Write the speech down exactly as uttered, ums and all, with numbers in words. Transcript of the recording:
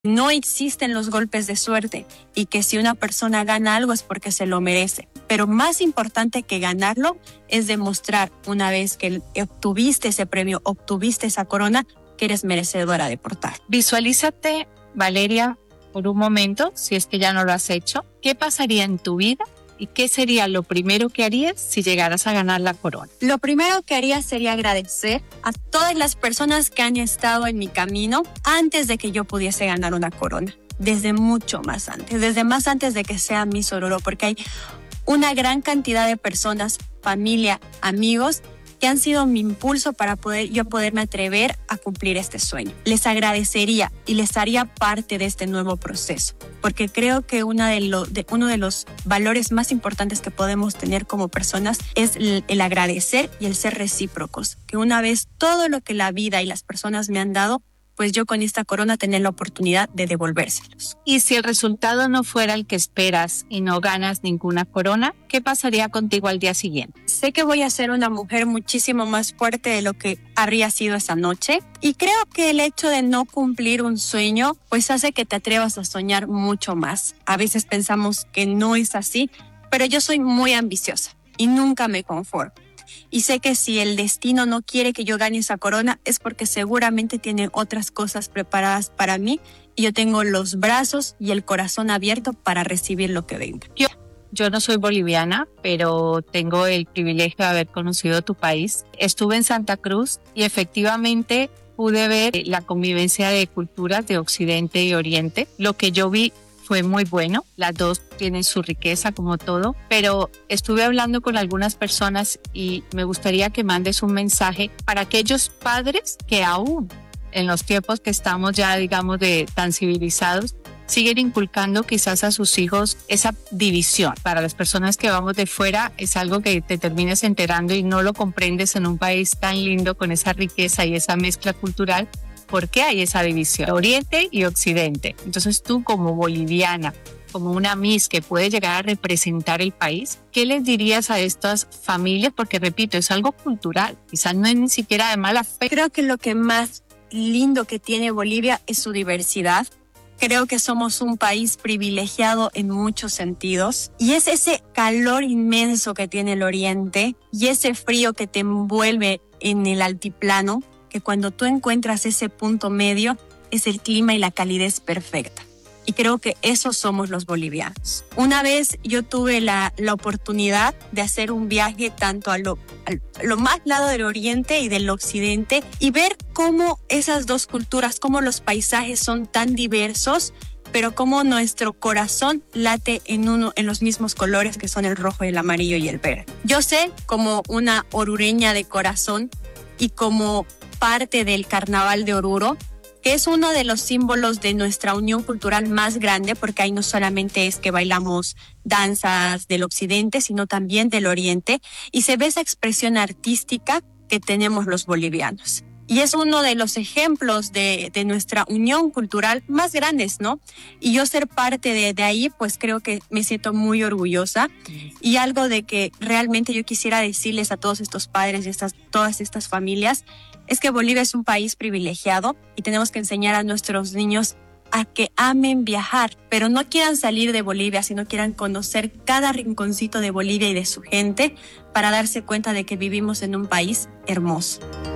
No existen los golpes de suerte y que si una persona gana algo es porque se lo merece. Pero más importante que ganarlo es demostrar una vez que obtuviste ese premio, obtuviste esa corona, que eres merecedora de portar. Visualízate, Valeria, por un momento, si es que ya no lo has hecho. ¿Qué pasaría en tu vida y qué sería lo primero que harías si llegaras a ganar la corona? Lo primero que haría sería agradecer a todas las personas que han estado en mi camino antes de que yo pudiese ganar una corona. Desde mucho más antes, desde más antes de que sea Miss Oruro, porque hay una gran cantidad de personas, familia, amigos, que han sido mi impulso para poder yo poderme atrever a cumplir este sueño. Les agradecería y les haría parte de este nuevo proceso, porque creo que una de lo, de, uno de los valores más importantes que podemos tener como personas es el, el agradecer y el ser recíprocos, que una vez todo lo que la vida y las personas me han dado, pues yo con esta corona tener la oportunidad de devolvérselos. Y si el resultado no fuera el que esperas y no ganas ninguna corona, ¿qué pasaría contigo al día siguiente? Sé que voy a ser una mujer muchísimo más fuerte de lo que habría sido esa noche y creo que el hecho de no cumplir un sueño pues hace que te atrevas a soñar mucho más. A veces pensamos que no es así, pero yo soy muy ambiciosa y nunca me conformo. Y sé que si el destino no quiere que yo gane esa corona es porque seguramente tiene otras cosas preparadas para mí y yo tengo los brazos y el corazón abierto para recibir lo que venga. Yo, yo no soy boliviana, pero tengo el privilegio de haber conocido tu país. Estuve en Santa Cruz y efectivamente pude ver la convivencia de culturas de Occidente y Oriente. Lo que yo vi fue muy bueno, las dos tienen su riqueza como todo, pero estuve hablando con algunas personas y me gustaría que mandes un mensaje para aquellos padres que aún en los tiempos que estamos ya digamos de tan civilizados siguen inculcando quizás a sus hijos esa división. Para las personas que vamos de fuera es algo que te termines enterando y no lo comprendes en un país tan lindo con esa riqueza y esa mezcla cultural. ¿Por qué hay esa división? Oriente y Occidente. Entonces tú como boliviana, como una Miss que puede llegar a representar el país, ¿qué les dirías a estas familias? Porque repito, es algo cultural, quizás no es ni siquiera de mala fe. Creo que lo que más lindo que tiene Bolivia es su diversidad. Creo que somos un país privilegiado en muchos sentidos y es ese calor inmenso que tiene el Oriente y ese frío que te envuelve en el altiplano, que cuando tú encuentras ese punto medio es el clima y la calidez perfecta. Y creo que esos somos los bolivianos. Una vez yo tuve la, la oportunidad de hacer un viaje tanto a lo, a lo más lado del oriente y del occidente y ver cómo esas dos culturas, cómo los paisajes son tan diversos, pero cómo nuestro corazón late en, uno, en los mismos colores que son el rojo, el amarillo y el verde. Yo sé, como una orureña de corazón y como parte del Carnaval de Oruro, que es uno de los símbolos de nuestra unión cultural más grande, porque ahí no solamente es que bailamos danzas del occidente, sino también del oriente, y se ve esa expresión artística que tenemos los bolivianos. Y es uno de los ejemplos de, de nuestra unión cultural más grandes, ¿no? Y yo ser parte de, de ahí, pues creo que me siento muy orgullosa. Y algo de que realmente yo quisiera decirles a todos estos padres y estas, todas estas familias, es que Bolivia es un país privilegiado y tenemos que enseñar a nuestros niños a que amen viajar, pero no quieran salir de Bolivia, sino quieran conocer cada rinconcito de Bolivia y de su gente para darse cuenta de que vivimos en un país hermoso.